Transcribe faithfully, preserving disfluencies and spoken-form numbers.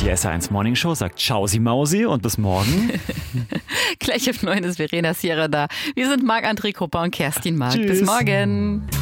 Die S eins Morning Show sagt Tschausi Mausi und bis morgen. Gleich auf neun ist Verena Sierra da. Wir sind Marc-André Kupper und Kerstin Mark. Tschüss. Bis morgen.